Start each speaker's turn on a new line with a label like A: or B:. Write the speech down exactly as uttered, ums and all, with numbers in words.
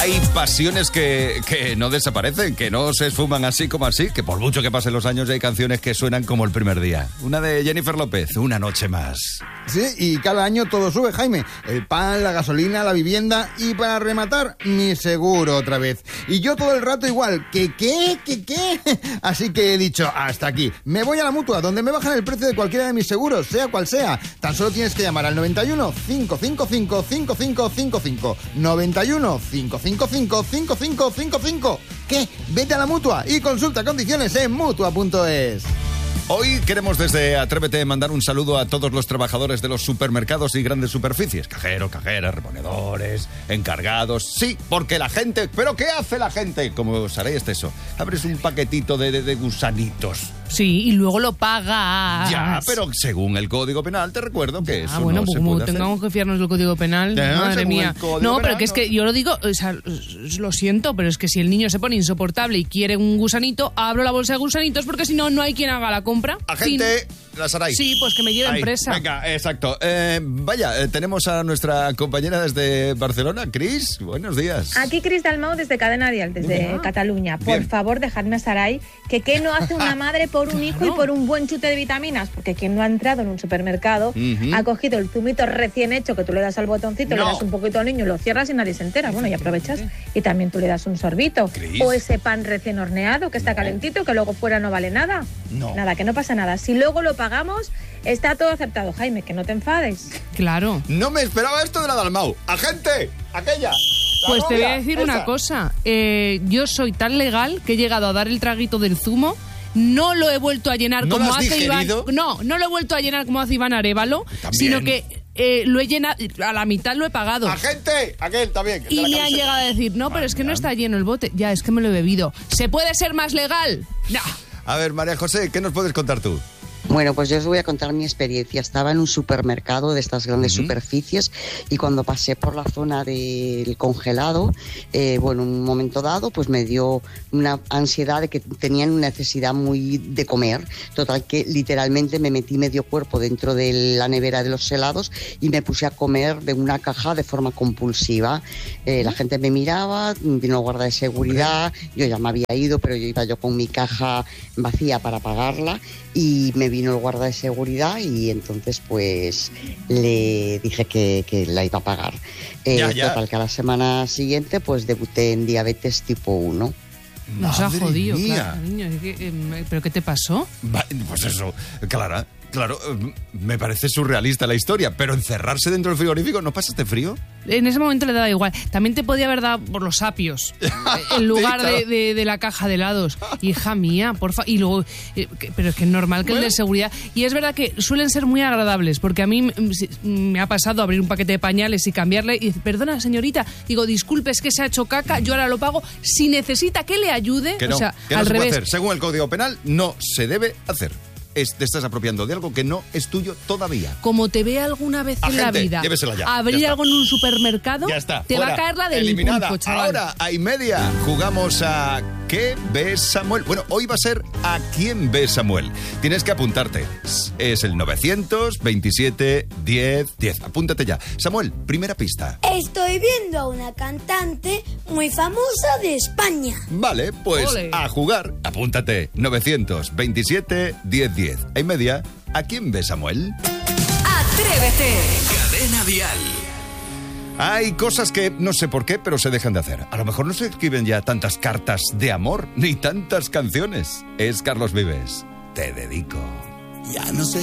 A: Hay pasiones que, que no desaparecen, que no se esfuman así como así, que por mucho que pasen los años hay canciones que suenan como el primer día. Una de Jennifer López, Una noche más.
B: Sí, y cada año todo sube, Jaime. El pan, la gasolina, la vivienda y para rematar, mi seguro otra vez. Y yo todo el rato igual, ¿qué, qué, qué, qué? Así que he dicho, hasta aquí. Me voy a la Mutua, donde me bajan el precio de cualquiera de mis seguros, sea cual sea. Tan solo tienes que llamar al noventa y uno, cinco cinco cinco, cinco cinco cinco cinco. noventa y uno, cinco cinco cinco, cinco cinco cinco cinco. ¿Qué? Vete a la Mutua y consulta condiciones en mutua punto es.
A: Hoy queremos desde Atrévete mandar un saludo a todos los trabajadores de los supermercados y grandes superficies. Cajeros, cajeras, reponedores, encargados. Sí, porque la gente... ¿Pero qué hace la gente? Como sabéis eso. Abres un paquetito de, de, de gusanitos.
C: Sí, y luego lo pagas.
A: Ya, pero según el Código Penal te recuerdo que eso
C: ah, bueno,
A: no
C: pues
A: se
C: como
A: puede
C: tengamos
A: hacer.
C: que fiarnos del Código Penal,
A: Ya,
C: madre mía. No,
A: penal,
C: pero que es
A: no.
C: que yo lo digo, o sea, lo siento, pero es que si el niño se pone insoportable y quiere un gusanito, abro la bolsa de gusanitos porque si no, no hay quien haga la compra.
A: Agente, la Saray.
C: Sí, pues que me lleven
A: Ahí,
C: presa.
A: Venga, exacto. Eh, vaya, eh, tenemos a nuestra compañera desde Barcelona, Cris. Buenos días.
D: Aquí Cris Dalmau desde Cadena Dial, desde
A: Ah,
D: Cataluña. Por
A: bien.
D: favor, dejadme a Saray que qué no hace una madre por un hijo y por un buen chute de vitaminas, porque quien no ha entrado en un supermercado
A: Ujú.
D: ha cogido el zumito recién hecho que tú le das al botoncito,
A: No.
D: le das un poquito al niño, lo cierras y nadie se entera. Bueno, y aprovechas y también tú le das un sorbito.
A: Cris.
D: O ese pan recién horneado que está
A: No.
D: calentito, que luego fuera no vale nada.
A: No.
D: Nada, que no pasa nada. Si luego lo pagamos, está todo aceptado. Jaime, que no te enfades.
C: Claro.
A: No me esperaba esto de la Dalmau. ¡Agente! ¡Aquella! ¡La
C: Pues te voy a
A: rubia!
C: decir
A: ¡Esa!
C: una cosa. Eh, yo soy tan legal que he llegado a dar el traguito del zumo. No lo he vuelto a llenar
A: ¿No lo
C: como
A: has
C: hace Iván.
A: digerido?
C: No, no lo he vuelto a llenar como hace Iván Arévalo,
A: También.
C: sino que eh, lo he llenado, a la mitad lo he pagado.
A: ¡Agente! Aquel también. que
C: Y
A: está la
C: me han
A: camiseta.
C: llegado a decir, no, pero es que no está lleno el bote. Ya, es que me lo he bebido. ¿Se puede ser más legal? No.
A: A ver, María José, ¿qué nos puedes contar tú?
E: Bueno, pues yo os voy a contar mi experiencia. Estaba en un supermercado de estas grandes
A: Ujú.
E: superficies y cuando pasé por la zona del congelado, eh, bueno, en un momento dado, pues me dio una ansiedad de que tenían una necesidad muy de comer. Total que literalmente me metí medio cuerpo dentro de la nevera de los helados y me puse a comer de una caja de forma compulsiva. Eh, la gente me miraba, vino el guarda de seguridad, yo ya me había ido, pero yo iba yo con mi caja vacía para pagarla y me vino el guarda de seguridad y entonces pues le dije que, que la iba a pagar. Eh,
A: Ya, ya.
E: Total que a la semana siguiente pues debuté en diabetes tipo uno.
C: Nos ha
A: Madre
C: jodido,
A: mía.
C: claro, niño. Es que, eh, ¿pero qué te pasó?
A: Va- Pues eso, Clara, claro, eh, me parece surrealista la historia, pero encerrarse dentro del frigorífico, ¿no pasaste frío?
C: En ese momento le daba igual. También te podía haber dado por los sapios, en lugar
A: Sí, claro.
C: de, de- de la caja de helados. Hija mía, porfa. Y luego, eh, que- pero es que es normal que el de seguridad. Y es verdad que suelen ser muy agradables, porque a mí mm, sí, me ha pasado abrir un paquete de pañales y cambiarle. Y dice, perdona, señorita, digo, disculpe, es que se ha hecho caca, yo ahora lo pago. Si necesita que le ayude,
A: Que no,
C: o sea,
A: que no
C: al
A: se puede
C: revés.
A: hacer. Según el Código Penal, no se debe hacer. Es- te estás apropiando de algo que no es tuyo todavía.
C: Como te vea alguna vez en la
A: Agente,
C: vida
A: llévesela ya,
C: abrir
A: ya está.
C: algo en un supermercado,
A: Ya está.
C: te
A: fuera,
C: va a caer la del
A: eliminada.
C: pulpo, chaval.
A: Ahora, a y media, jugamos a ¿Qué ve Samuel? Bueno, hoy va a ser ¿A quién ve Samuel? Tienes que apuntarte. Es el novecientos veintisiete diez diez. Apúntate ya. Samuel, primera pista.
F: Estoy viendo a una cantante muy famosa de España.
A: Vale, pues
C: Ole.
A: a jugar. Apúntate. novecientos veintisiete diez diez. A y media, ¿a quién ve Samuel?
G: Atrévete.
H: Cadena Dial.
A: Hay cosas que no sé por qué, pero se dejan de hacer. A lo mejor no se escriben ya tantas cartas de amor, ni tantas canciones. Es Carlos Vives. Te dedico.
H: Ya no sé